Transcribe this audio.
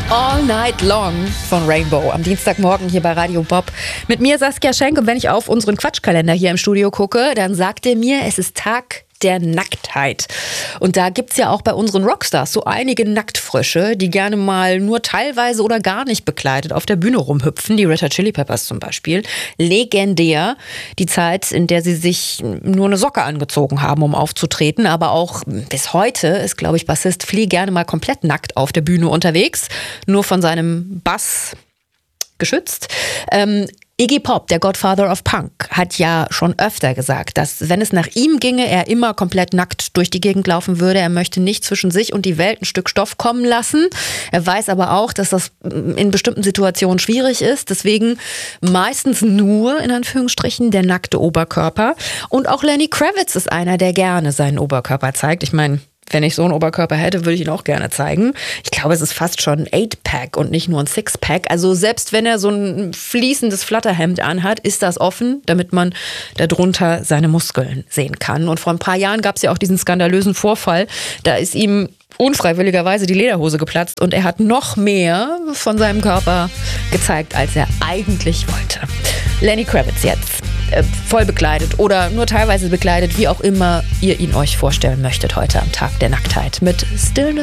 All Night Long von Rainbow am Dienstagmorgen hier bei Radio Bob. Mit mir Saskia Schenk, und wenn ich auf unseren Quatschkalender hier im Studio gucke, dann sagt er mir, es ist Tag der Nacktheit. Und da gibt's ja auch bei unseren Rockstars so einige Nacktfrösche, die gerne mal nur teilweise oder gar nicht bekleidet auf der Bühne rumhüpfen. Die Red Hot Chili Peppers zum Beispiel. Legendär. Die Zeit, in der sie sich nur eine Socke angezogen haben, um aufzutreten. Aber auch bis heute ist, glaube ich, Bassist Flea gerne mal komplett nackt auf der Bühne unterwegs. Nur von seinem Bass geschützt. Iggy Pop, der Godfather of Punk, hat ja schon öfter gesagt, dass, wenn es nach ihm ginge, er immer komplett nackt durch die Gegend laufen würde. Er möchte nicht zwischen sich und die Welt ein Stück Stoff kommen lassen. Er weiß aber auch, dass das in bestimmten Situationen schwierig ist. Deswegen meistens nur, in Anführungsstrichen, der nackte Oberkörper. Und auch Lenny Kravitz ist einer, der gerne seinen Oberkörper zeigt. Ich meine, wenn ich so einen Oberkörper hätte, würde ich ihn auch gerne zeigen. Ich glaube, es ist fast schon ein 8-Pack und nicht nur ein 6-Pack. Also selbst wenn er so ein fließendes Flatterhemd anhat, ist das offen, damit man darunter seine Muskeln sehen kann. Und vor ein paar Jahren gab es ja auch diesen skandalösen Vorfall. Da ist ihm unfreiwilligerweise die Lederhose geplatzt und er hat noch mehr von seinem Körper gezeigt, als er eigentlich wollte. Lenny Kravitz jetzt. Voll bekleidet oder nur teilweise bekleidet, wie auch immer ihr ihn euch vorstellen möchtet heute am Tag der Nacktheit mit Stillness.